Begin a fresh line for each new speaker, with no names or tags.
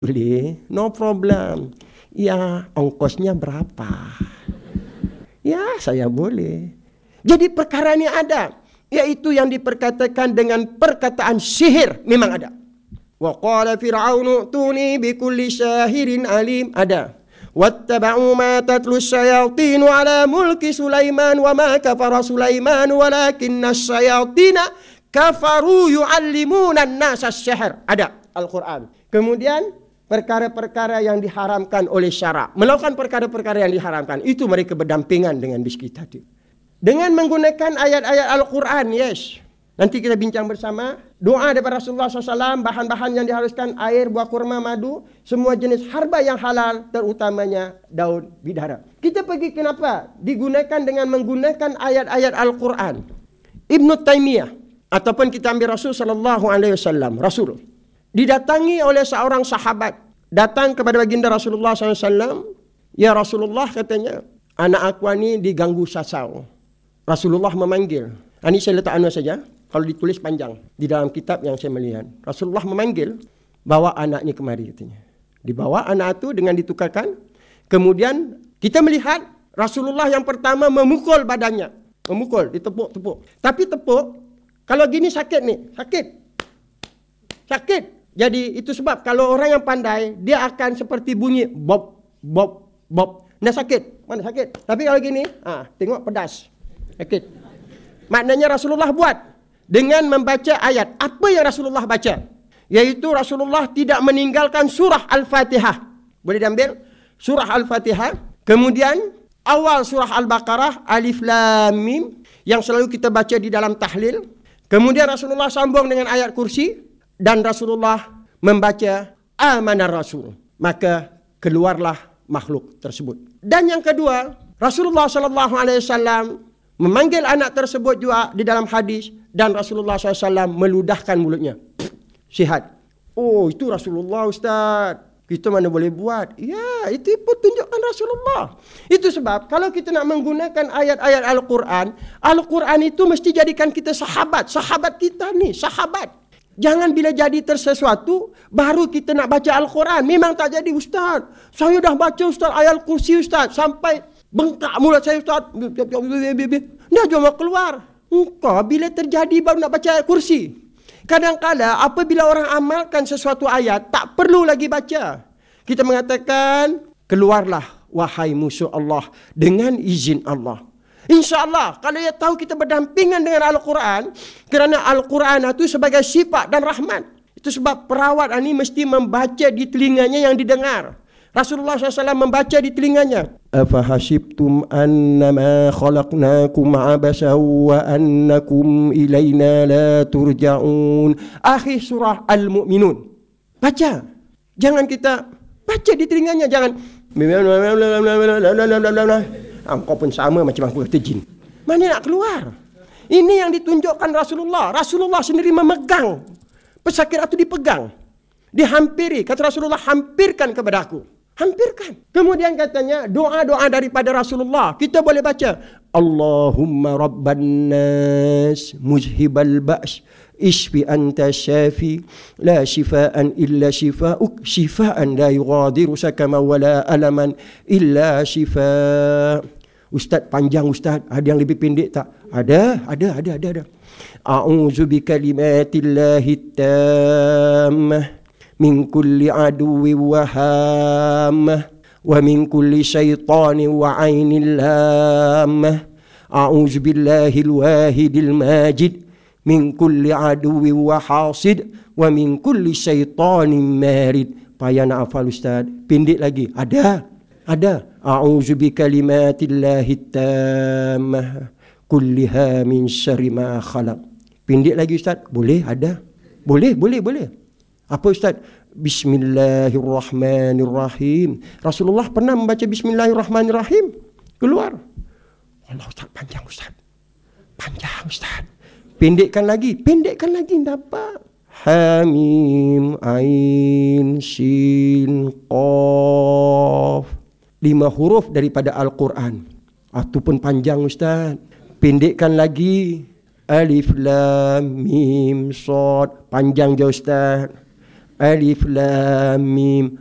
Boleh, no problem. Ya, ongkosnya berapa? Ya, saya boleh. Jadi perkara ini ada, yaitu yang diperkatakan dengan perkataan sihir, memang ada. Wa qala fir'aunu tuni bikulli syahirin alim, ada. Wattaba'u ma tatlu syayatinu ala mulki Sulaiman wa ma kafara Sulaiman walakinna syayatina kafaru yu'allimuna an-nasa as-sihr, ada Al-Quran. Kemudian perkara-perkara yang diharamkan oleh syarak, melakukan perkara-perkara yang diharamkan, itu mereka berdampingan dengan biskit tadi. Dengan menggunakan ayat-ayat Al-Quran, yes. Nanti kita bincang bersama. Doa daripada Rasulullah SAW, bahan-bahan yang diharuskan air, buah kurma, madu, semua jenis harba yang halal, terutamanya daun bidara. Kita pergi kenapa? Digunakan dengan menggunakan ayat-ayat Al-Quran. Ibn Taymiyah, ataupun kita ambil Rasul SAW, Rasul didatangi oleh seorang sahabat, datang kepada baginda Rasulullah SAW. Ya Rasulullah, katanya, anak aku ni diganggu sasau. Rasulullah memanggil. Ini saya letak saja. Kalau ditulis panjang di dalam kitab yang saya melihat. Rasulullah memanggil, bawa anaknya kemari, katanya. Dibawa anak itu dengan ditukarkan. Kemudian kita melihat Rasulullah yang pertama memukul badannya. Memukul, ditepuk-tepuk. Tapi tepuk, kalau gini sakit nih, sakit. Jadi itu sebab kalau orang yang pandai, dia akan seperti bunyi bob, bob, bob. Nah sakit, mana sakit. Tapi kalau gini, tengok pedas, sakit. Maknanya Rasulullah buat dengan membaca ayat. Apa yang Rasulullah baca? Yaitu Rasulullah tidak meninggalkan surah Al-Fatihah. Boleh diambil? Surah Al-Fatihah. Kemudian awal surah Al-Baqarah, Alif Lam Mim, yang selalu kita baca di dalam tahlil. Kemudian Rasulullah sambung dengan ayat kursi. Dan Rasulullah membaca Amanar Rasul. Maka keluarlah makhluk tersebut. Dan yang kedua, Rasulullah SAW memanggil anak tersebut juga di dalam hadis. Dan Rasulullah SAW meludahkan mulutnya. Sihat. Oh, itu Rasulullah, Ustaz. Kita mana boleh buat? Ya, itu pun tunjukkan Rasulullah. Itu sebab kalau kita nak menggunakan ayat-ayat Al-Quran, Al-Quran itu mesti jadikan kita sahabat. Sahabat kita ni, sahabat. Jangan bila jadi tersesuatu, baru kita nak baca Al-Quran. Memang tak jadi, Ustaz. Saya dah baca, Ustaz, ayat kursi, Ustaz. Sampai bengkak mulut saya, Ustaz. Dah cuma keluar. Engkau bila terjadi baru nak baca ayat kursi. Kadang-kadang apabila orang amalkan sesuatu ayat, tak perlu lagi baca. Kita mengatakan, keluarlah wahai musuh Allah dengan izin Allah. InsyaAllah, kalau ia tahu kita berdampingan dengan Al-Quran, kerana Al-Quran itu sebagai sifat dan rahmat. Itu sebab perawat ini mesti membaca di telinganya yang didengar. Rasulullah SAW membaca di telinganya. Afahasibtum annama khalaqnakum abasa wa annakum ilayna la turja'un. Akhir surah Al-Mu'minun. Baca. Jangan kita baca di telinganya. Jangan. Kau pun sama macam aku kata jin. Mana nak keluar? Ini yang ditunjukkan Rasulullah. Rasulullah sendiri memegang. Pesakit itu dipegang. Dihampiri. Kata Rasulullah, hampirkan kepada aku. Hampirkan. Kemudian katanya, doa-doa daripada Rasulullah. Kita boleh baca. Allahumma rabban nas muzhibal ba's. Ishfi anta syafi. La shifaan illa shifa'uk. Shifaan la yughadiru sakama wala alaman illa shifa'. Ustaz, panjang Ustaz. Ada yang lebih pendek tak? Ada. A'udzu bikalimatillahi tammah min kulli aduwwi wa hammah wa min kulli syaitani wa ainil lammah. A'udzu billahil wahidil majid min kulli aduwwi wa hasid wa min kulli syaitanin marid. Payah nak hafal Ustaz. Pendek lagi. Ada. A'udzu bikalimatillahi tammah kulliha min syarri ma khalaq. Pendek lagi Ustaz. Boleh, ada. Boleh. Apa Ustaz? Bismillahirrahmanirrahim. Rasulullah pernah membaca Bismillahirrahmanirrahim. Keluar. Allah Ustaz, panjang Ustaz. Pendekkan lagi. Dapat. Hamim, Ain, Shin, Qaf. 5 huruf daripada Al-Quran. Itu pun panjang Ustaz. Pendekkan lagi. Alif, Lam, Mim, Shad. Panjang je Ustaz. Alif Lam Mim.